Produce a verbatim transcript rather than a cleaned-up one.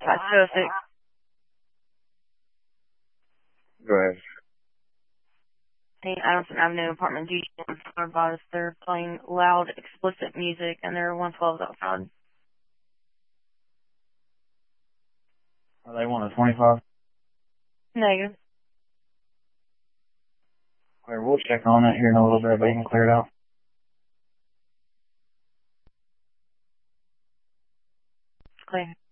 That's perfect. Go ahead. Hey, Adamson Avenue apartment G bars. They're playing loud, explicit music, and there are one twelves outside. Are they one to twenty-five? Negative. Clear. We'll check on that here in a little bit, but you can clear it out. Clear.